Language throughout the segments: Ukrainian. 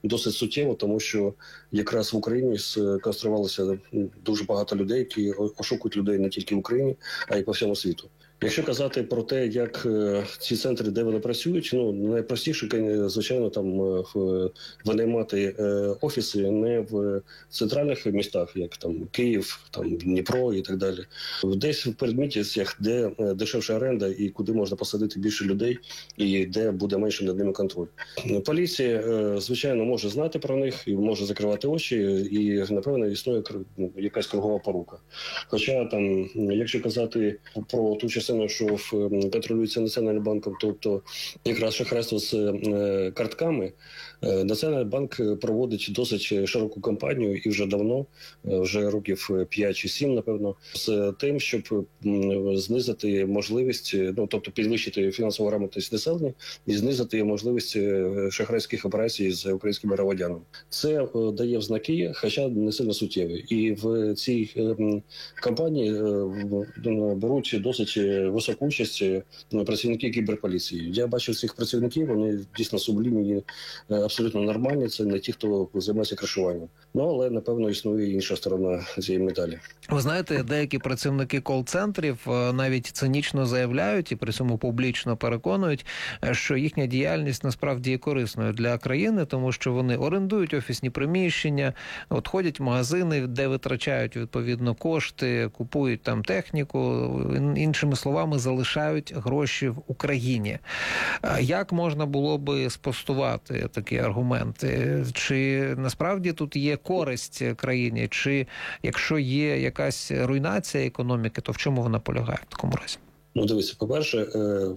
досить суттєво, тому що якраз в Україні сконцентрувалося дуже багато людей, які ошукують людей не тільки в Україні, а й по всьому світу. Якщо казати про те, як ці центри, де вони працюють, найпростіше, звичайно, там винаймати офіси не в центральних містах, як там Київ, там Дніпро і так далі. Десь в передмістях, де дешевша оренда і куди можна посадити більше людей, і де буде менше над ними контроль. Поліція, звичайно, може знати про них і може закривати очі, і, напевно, існує якась кругова порука. Хоча, там, якщо казати про ту частину, що контролюється Національним банком, тобто якраз шахрайство з картками, Національний банк проводить досить широку кампанію і вже давно, вже років 5 чи 7, напевно, з тим, щоб знизити можливість, тобто підвищити фінансову грамотність населення і знизити можливість шахрайських операцій з українськими громадянами. Це дає взнаки, хоча не сильно суттєві. І в цій кампанії беруть досить високу участь працівники кіберполіції. Я бачив цих працівників, вони дійсно сублімні, абсолютно нормальні, це не ті, хто займається кришуванням. Але, напевно, існує інша сторона цієї медалі. Ви знаєте, деякі працівники кол-центрів навіть цинічно заявляють і при цьому публічно переконують, що їхня діяльність насправді є корисною для країни, тому що вони орендують офісні приміщення, ходять в магазини, де витрачають відповідно кошти, купують там техніку, іншими словами, залишають гроші в Україні. Як можна було би спростувати такі аргументи? Чи насправді тут є користь країні? Чи якщо є якась руйнація економіки, то в чому вона полягає в такому разі? Дивіться, по-перше,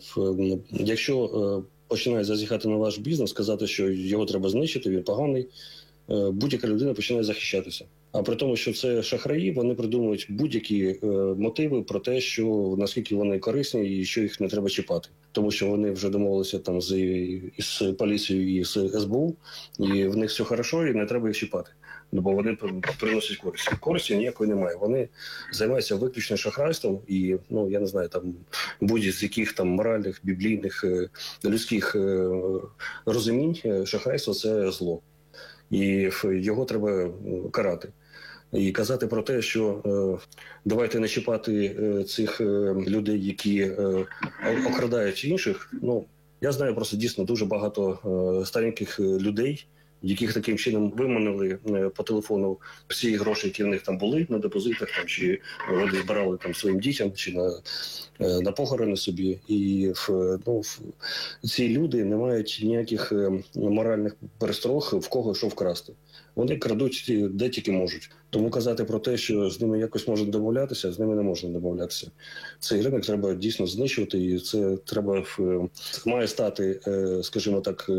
якщо починають зазіхати на ваш бізнес, сказати, що його треба знищити, він поганий, будь-яка людина починає захищатися. А при тому, що це шахраї, вони придумують будь-які мотиви про те, що наскільки вони корисні і що їх не треба чіпати. Тому що вони вже домовилися там з поліцією і з СБУ, і в них все хорошо, і не треба їх чіпати. Бо вони приносять користь. Користі ніякої немає. Вони займаються виключно шахрайством і, я не знаю, там будь-з яких там моральних, біблійних, людських розумінь шахрайство – це зло. І його треба карати. І казати про те, що давайте не чіпати цих людей, які окрадають інших. Я знаю просто дійсно дуже багато стареньких людей, яких таким чином виманили по телефону всі гроші, які в них там були на депозитах, там, чи вони збирали там своїм дітям, чи на похорони собі. І ці люди не мають ніяких моральних пересторог, в кого що вкрасти. Вони крадуть де тільки можуть. Тому казати про те, що з ними якось можна домовлятися, з ними не можна домовлятися. Цей ринок треба дійсно знищувати, і це треба має стати, скажімо так,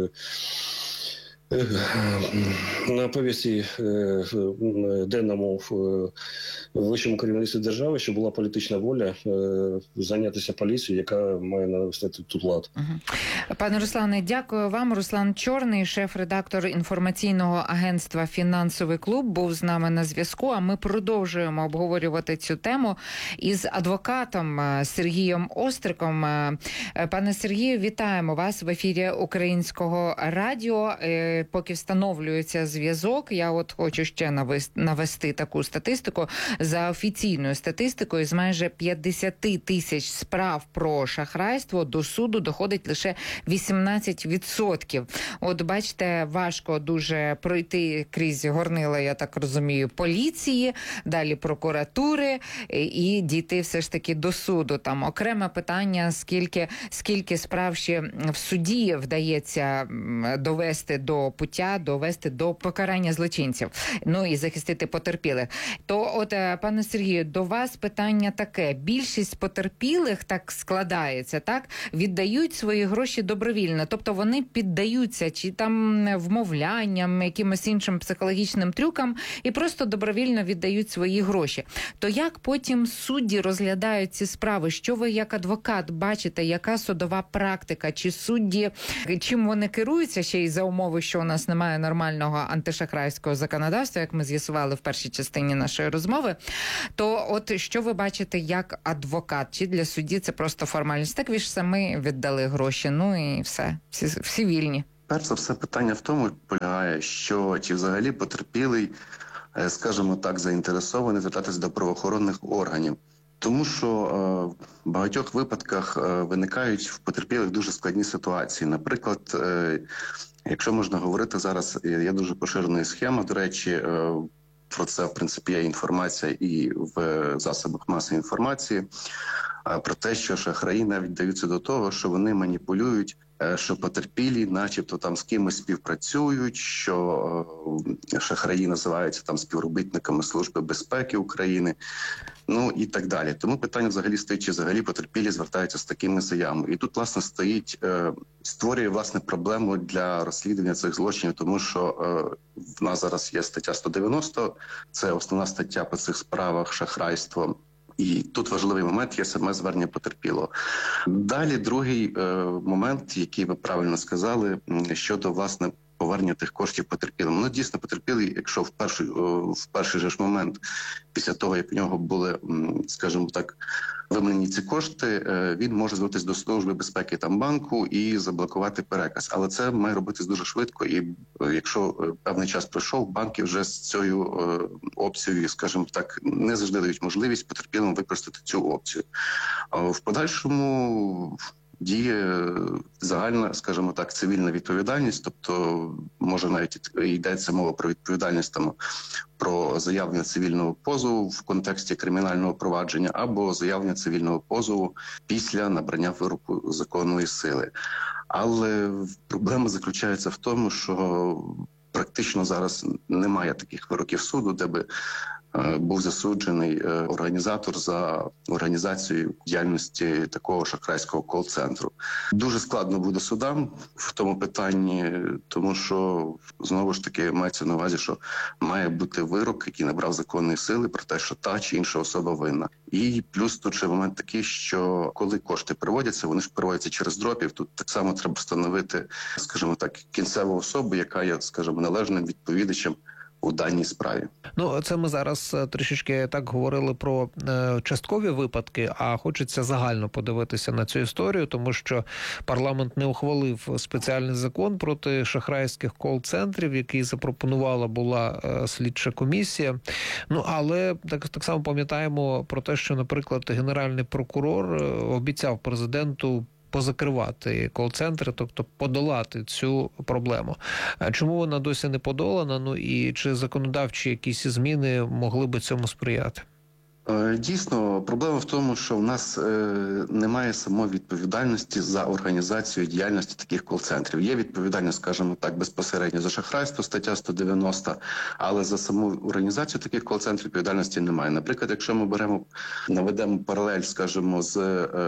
на повісті денному в вищому керівництві держави, що була політична воля зайнятися поліцією, яка має навести тут лад. Пане Руслане, дякую вам. Руслан Чорний, шеф-редактор інформаційного агентства «Фінансовий клуб», був з нами на зв'язку, а ми продовжуємо обговорювати цю тему із адвокатом Сергієм Остриком. Пане Сергію, вітаємо вас в ефірі Українського радіо. Поки встановлюється зв'язок, я хочу ще навести таку статистику. За офіційною статистикою, з майже 50 тисяч справ про шахрайство до суду доходить лише 18%. Бачите, важко дуже пройти крізь горнила, я так розумію, поліції, далі прокуратури і дійти все ж таки до суду. Там окреме питання, скільки справ ще в суді вдається довести до пуття, довести до покарання злочинців, і захистити потерпілих. То пане Сергію, до вас питання таке. Більшість потерпілих, так складається, так, віддають свої гроші добровільно. Тобто вони піддаються чи там вмовлянням, якимось іншим психологічним трюкам і просто добровільно віддають свої гроші. То як потім судді розглядають ці справи? Що ви як адвокат бачите? Яка судова практика? Чи судді, чим вони керуються ще й за умови, що у нас немає нормального антишахрайського законодавства, як ми з'ясували в першій частині нашої розмови, то що ви бачите як адвокат? Чи для судді це просто формальність? Так ви ж самі віддали гроші, і все. Всі вільні. Перш за все, питання в тому полягає, що чи взагалі потерпілий, скажімо так, заінтересований звертатися до правоохоронних органів. Тому що в багатьох випадках виникають в потерпілих дуже складні ситуації. Наприклад, якщо можна говорити зараз, є дуже поширена схема, до речі, про це, в принципі, є інформація і в засобах масової інформації, про те, що шахраї навіть даються до того, що вони маніпулюють, що потерпілі начебто там з кимось співпрацюють, що шахраї називаються там співробітниками Служби безпеки України, ну і так далі. Тому питання взагалі стоїть, чи взагалі потерпілі звертаються з такими заявами. І тут, власне, створює, власне, проблему для розслідування цих злочинів, тому що в нас зараз є стаття 190, це основна стаття по цих справах шахрайство. І тут важливий момент є саме звернення потерпілого. Далі другий момент, який ви правильно сказали, щодо, власне, повернення тих коштів потерпілим. Ну, дійсно, потерпілий, якщо в перший же ж момент, після того, як в нього були, скажімо так, виманені ці кошти, він може звернутися до Служби безпеки там банку і заблокувати переказ. Але це має робитись дуже швидко, і якщо певний час пройшов, банки вже з цією опцією, скажімо так, не завжди дають можливість потерпілим використати цю опцію. В подальшому діє загальна, скажімо так, цивільна відповідальність, тобто може навіть йдеться мова про відповідальність там про заявлення цивільного позову в контексті кримінального провадження або заявлення цивільного позову після набрання вироку законної сили. Але проблема заключається в тому, що практично зараз немає таких вироків суду, де би був засуджений організатор за організацію діяльності такого шахрайського кол-центру. Дуже складно буде судам в тому питанні, тому що, знову ж таки, мається на увазі, що має бути вирок, який набрав законної сили про те, що та чи інша особа винна. І плюс тут ще момент такий, що коли кошти переводяться, вони ж переводяться через дропів, тут так само треба встановити, скажімо так, кінцеву особу, яка є, скажімо, належним відповідачем у даній справі. Ну, це ми зараз трішечки так говорили про часткові випадки, а хочеться загально подивитися на цю історію, тому що парламент не ухвалив спеціальний закон проти шахрайських кол-центрів, який запропонувала була слідча комісія. Ну, але так само пам'ятаємо про те, що, наприклад, генеральний прокурор обіцяв президенту позакривати кол-центри, тобто подолати цю проблему. Чому вона досі не подолана? Ну і чи законодавчі якісь зміни могли би цьому сприяти? Дійсно, проблема в тому, що в нас немає самої відповідальності за організацію діяльності таких кол-центрів. Є відповідальність, скажімо так, безпосередньо за шахрайство, стаття 190, але за саму організацію таких кол-центрів відповідальності немає. Наприклад, якщо ми наведемо паралель, скажімо, з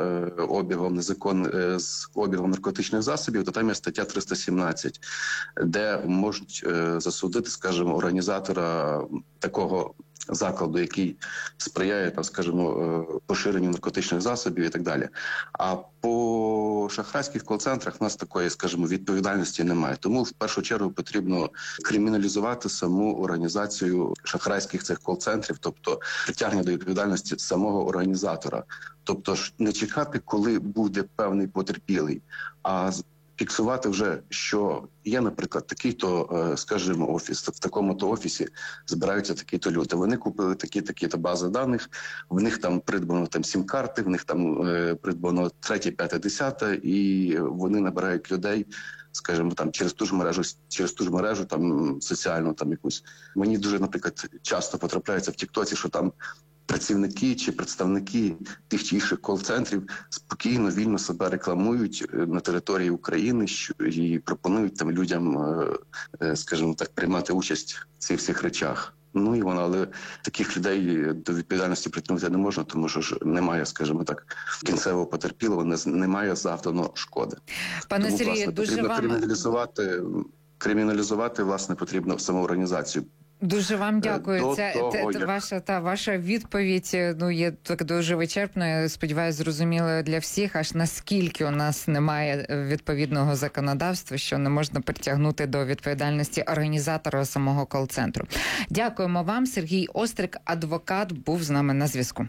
обігом наркотичних засобів, то там є стаття 317, де можуть засудити, скажімо, організатора такого закладу, який сприяє, там, скажімо, поширенню наркотичних засобів і так далі. А по шахрайських кол-центрах в нас такої, скажімо, відповідальності немає. Тому в першу чергу потрібно криміналізувати саму організацію шахрайських цих кол-центрів, тобто притягнення до відповідальності самого організатора. Тобто ж не чекати, коли буде певний потерпілий, а фіксувати вже, що є, наприклад, такий-то, скажімо, офіс, в такому-то офісі збираються такі-то люди. Вони купили такі-то бази даних, в них там придбано сім-карти, в них там придбано 3, 5, 10, і вони набирають людей, скажімо, там через ту ж мережу там соціальну там якусь. Мені дуже, наприклад, часто потрапляється в Тіктоці, що там працівники чи представники тих чи інших кол-центрів спокійно, вільно себе рекламують на території України і пропонують там людям, скажімо так, приймати участь в цих всіх речах. Ну і але таких людей до відповідальності притягнути не можна, тому що ж немає, скажімо так, кінцевого потерпілого, немає завдано шкоди. Пане Сергію, дуже вам криміналізувати, власне, потрібно саму організацію. Дуже вам дякую. Ваша відповідь є так дуже вичерпною. Сподіваюсь, зрозумілою для всіх, аж наскільки у нас немає відповідного законодавства, що не можна притягнути до відповідальності організатора самого кол-центру. Дякуємо вам. Сергій Острик, адвокат, був з нами на зв'язку.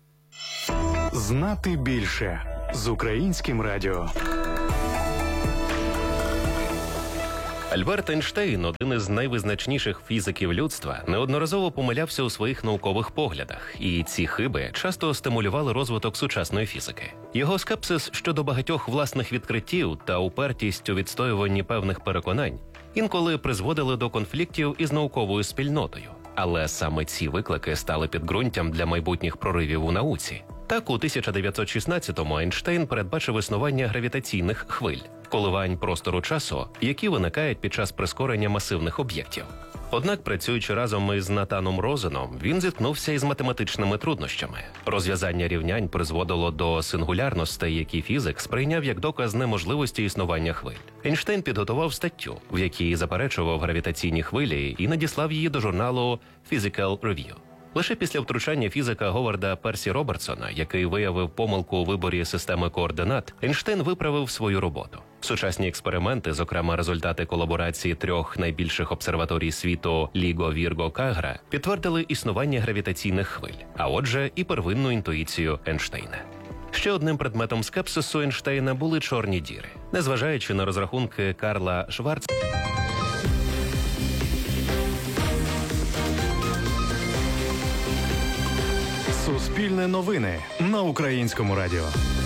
Знати більше з Українським радіо. Альберт Ейнштейн, один із найвизначніших фізиків людства, неодноразово помилявся у своїх наукових поглядах, і ці хиби часто стимулювали розвиток сучасної фізики. Його скепсис щодо багатьох власних відкриттів та упертість у відстоюванні певних переконань інколи призводили до конфліктів із науковою спільнотою. Але саме ці виклики стали підґрунтям для майбутніх проривів у науці. Так, у 1916-му Ейнштейн передбачив існування гравітаційних хвиль – коливань простору-часу, які виникають під час прискорення масивних об'єктів. Однак, працюючи разом із Натаном Розеном, він зіткнувся із математичними труднощами. Розв'язання рівнянь призводило до сингулярностей, які фізик сприйняв як доказ неможливості існування хвиль. Ейнштейн підготував статтю, в якій заперечував гравітаційні хвилі і надіслав її до журналу Physical Review. Лише після втручання фізика Говарда Персі Робертсона, який виявив помилку у виборі системи координат, Ейнштейн виправив свою роботу. Сучасні експерименти, зокрема результати колаборації 3 найбільших обсерваторій світу Ліго, Вірго, Кагра, підтвердили існування гравітаційних хвиль, а отже і первинну інтуїцію Ейнштейна. Ще одним предметом скепсису Ейнштейна були чорні діри. Незважаючи на розрахунки Карла Шварца, Суспільне новини на Українському радіо.